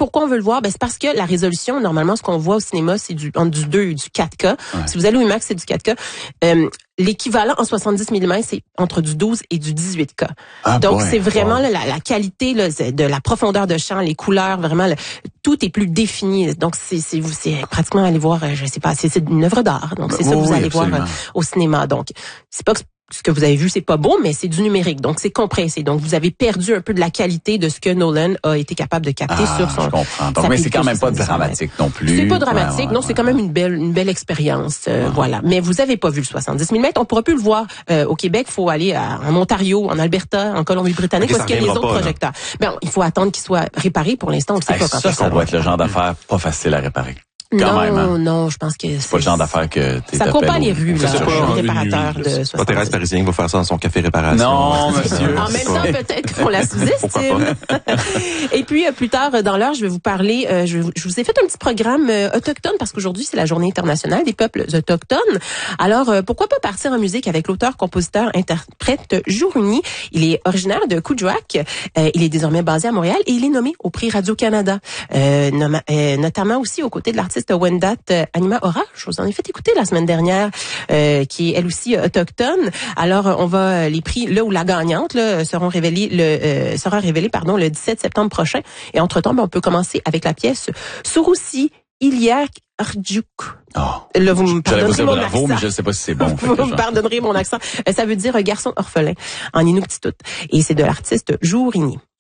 pourquoi on veut le voir? Ben, c'est parce que la résolution, normalement, ce qu'on voit au cinéma, c'est entre du 2 et du 4K. Ouais. Si vous allez au IMAX, c'est du 4K. L'équivalent en 70 mm, c'est entre du 12 et du 18K. Donc, c'est vraiment là, la qualité là, de la profondeur de champ, les couleurs, vraiment, tout est plus défini. Donc, c'est pratiquement aller voir, je sais pas, c'est une œuvre d'art. Donc, c'est ça que vous allez voir au cinéma. Donc, c'est pas que ce que vous avez vu, c'est pas beau, mais c'est du numérique. Donc, c'est compressé. Donc, vous avez perdu un peu de la qualité de ce que Nolan a été capable de capter sur son... Je comprends. Donc, mais c'est quand même pas dramatique non plus. C'est pas dramatique. Non, c'est quand même une belle expérience. Voilà. Mais vous avez pas vu le 70 mm. On pourra plus le voir au Québec. Il faut aller en Ontario, en Alberta, en Colombie-Britannique, parce qu'il y a les autres projecteurs. Ben, il faut attendre qu'ils soient réparés. Pour l'instant, on le sait pas quand ça doit être le genre d'affaire pas facile à réparer. Non, je pense que c'est pas le genre d'affaire que t'es ça court pas les rues, là. C'est pas un réparateur de 70. Pas Thérèse Parisien qui va faire ça dans son café réparation. Non, monsieur. En même temps, peut-être qu'on la sous-estime. Et puis, plus tard dans l'heure, je vais vous parler, je vous ai fait un petit programme autochtone parce qu'aujourd'hui, c'est la journée internationale des peuples autochtones. Alors, pourquoi pas partir en musique avec l'auteur, compositeur, interprète Jouruni. Il est originaire de Coudjouac. Il est désormais basé à Montréal et il est nommé au prix Radio-Canada. Notamment aussi aux côtés de l'artiste Wendat Anima Ora, je vous en ai fait écouter la semaine dernière, qui est elle aussi autochtone. Alors on va les prix là où la gagnante là, sera révélée le 17 septembre prochain. Et entre-temps, on peut commencer avec la pièce Surusi Iliak Arjuk. Là, vous me pardonnerez mon accent. Mais je ne sais pas si c'est bon. Vous me pardonnerez mon accent. Ça veut dire garçon orphelin en Inuktitut. Et c'est de l'artiste Jouruni.